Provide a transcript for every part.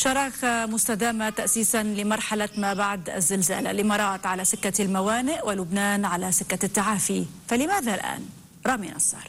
شراكة مستدامة تأسيسا لمرحلة ما بعد الزلزال، الإمارات على سكة الموانئ ولبنان على سكة التعافي، فلماذا الآن؟ رامي نصار.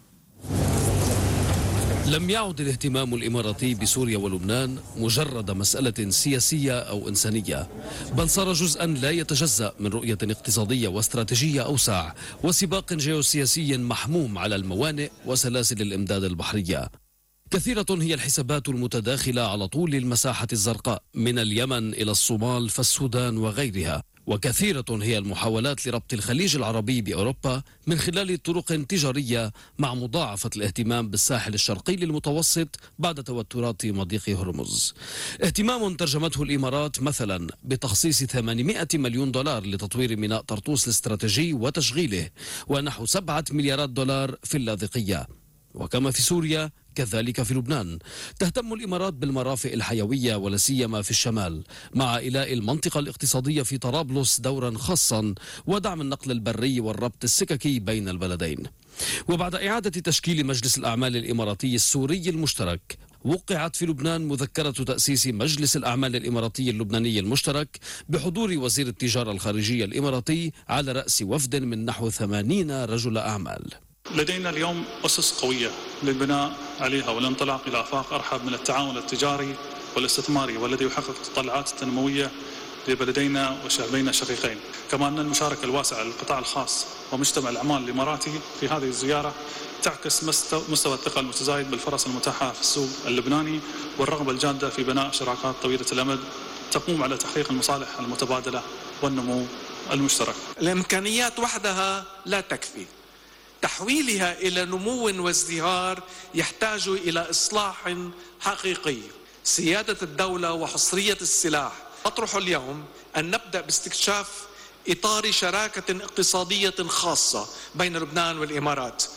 لم يعد الاهتمام الإماراتي بسوريا ولبنان مجرد مسألة سياسية أو إنسانية، بل صار جزءا لا يتجزأ من رؤية اقتصادية واستراتيجية أوسع وسباق جيوسياسي محموم على الموانئ وسلاسل الإمداد البحرية. كثيرة هي الحسابات المتداخلة على طول المساحة الزرقاء من اليمن إلى الصومال فالسودان وغيرها، وكثيرة هي المحاولات لربط الخليج العربي بأوروبا من خلال طرق تجارية، مع مضاعفة الاهتمام بالساحل الشرقي للمتوسط بعد توترات مضيق هرمز. اهتمام ترجمته الإمارات مثلا بتخصيص 800 مليون دولار لتطوير ميناء طرطوس الاستراتيجي وتشغيله، ونحو 7 مليارات دولار في اللاذقية. وكما في سوريا كذلك في لبنان تهتم الإمارات بالمرافق الحيوية ولا سيما في الشمال، مع إلاء المنطقة الاقتصادية في طرابلس دورا خاصا ودعم النقل البري والربط السككي بين البلدين. وبعد إعادة تشكيل مجلس الأعمال الإماراتي السوري المشترك، وقعت في لبنان مذكرة تأسيس مجلس الأعمال الإماراتي اللبناني المشترك بحضور وزير التجارة الخارجية الإماراتي على رأس وفد من نحو 80 رجل أعمال. لدينا اليوم أسس قوية للبناء عليها والانطلاق إلى آفاق أرحب من التعاون التجاري والاستثماري، والذي يحقق التطلعات التنموية لبلدينا وشعبينا الشقيقين. كما أن المشاركة الواسعة للقطاع الخاص ومجتمع الأعمال الإماراتي في هذه الزيارة تعكس مستوى الثقة المتزايد بالفرص المتاحة في السوق اللبناني والرغبة الجادة في بناء شراكات طويلة الأمد تقوم على تحقيق المصالح المتبادلة والنمو المشترك. الإمكانيات وحدها لا تكفي، تحويلها إلى نمو وازدهار يحتاج إلى إصلاح حقيقي. سيادة الدولة وحصرية السلاح أطرح اليوم أن نبدأ باستكشاف إطار شراكة اقتصادية خاصة بين لبنان والإمارات